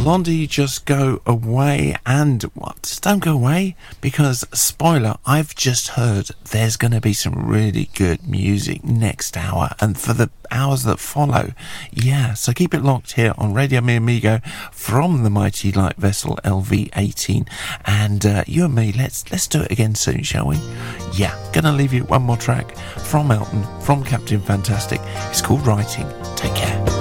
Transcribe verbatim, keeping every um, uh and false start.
Blondie, Just Go Away. And what? Don't go away, because, spoiler, I've just heard there's going to be some really good music next hour and for the hours that follow. Yeah, so keep it locked here on Radio Mi Amigo from the mighty light vessel L V eighteen. And uh, you and me, let's let's do it again soon, shall we? Yeah, gonna leave you one more track from Elton, from Captain Fantastic. It's called Writing. Take care.